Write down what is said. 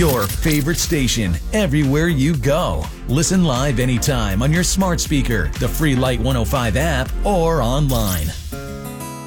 Your favorite station everywhere you go. Listen live anytime on your smart speaker, the free Light 105 app, or online.